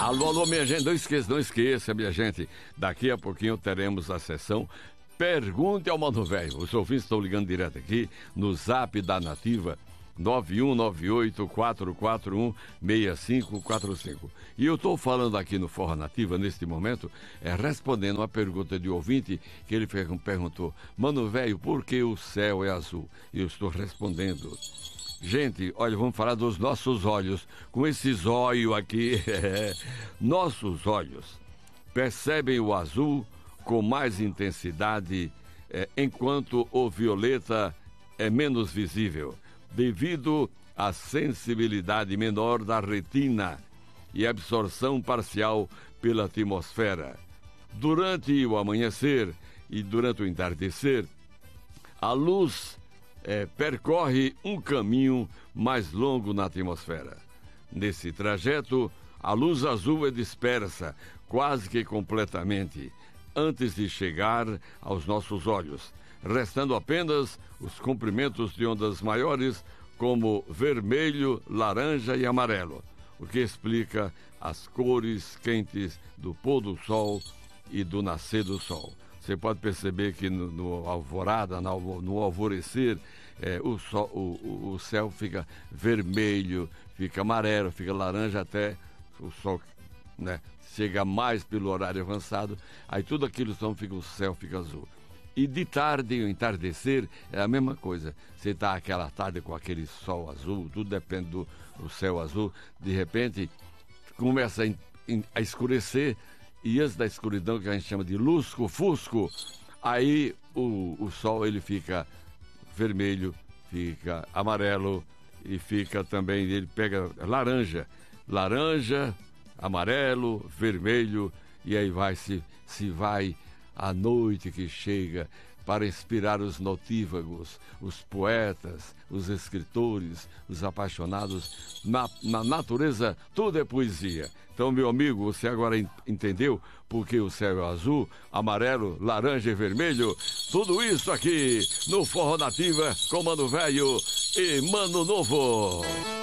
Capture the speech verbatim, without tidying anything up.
Alô, alô, minha gente, não esqueça, não esqueça, minha gente. Daqui a pouquinho teremos a sessão Pergunte ao Mano Velho. Os ouvintes estão ligando direto aqui no zap da Nativa, nove um nove oito, quatro quatro um, seis cinco quatro cinco. E eu estou falando aqui no Forró Nativa, neste momento, é, respondendo uma pergunta de ouvinte, que ele perguntou: Mano Velho, por que o céu é azul? E eu estou respondendo. Gente, olha, vamos falar dos nossos olhos. Com esses olhos aqui, nossos olhos percebem o azul com mais intensidade, é, enquanto o violeta é menos visível, devido à sensibilidade menor da retina e absorção parcial pela atmosfera. Durante o amanhecer e durante o entardecer, a luz é, percorre um caminho mais longo na atmosfera. Nesse trajeto, a luz azul é dispersa quase que completamente antes de chegar aos nossos olhos, restando apenas os comprimentos de ondas maiores como vermelho, laranja e amarelo, o que explica as cores quentes do pôr do sol e do nascer do sol. Você pode perceber que no, no alvorada, no, no alvorecer, é, o, sol, o, o céu fica vermelho, fica amarelo, fica laranja até o sol, né, chega mais pelo horário avançado, aí tudo aquilo então fica, o céu fica azul. E de tarde, o entardecer, é a mesma coisa. Você está aquela tarde com aquele sol azul, tudo depende do, do céu azul, de repente começa a, a escurecer, e antes da escuridão, que a gente chama de lusco-fusco, aí o, o sol ele fica vermelho, fica amarelo e fica também, ele pega laranja, laranja, amarelo, vermelho, e aí vai se, se vai a noite que chega para inspirar os notívagos, os poetas, os escritores, os apaixonados. Na, na natureza, tudo é poesia. Então, meu amigo, você agora entendeu por que o céu é azul, amarelo, laranja e vermelho? Tudo isso aqui no Forró Nativa com Mano Velho e Mano Novo.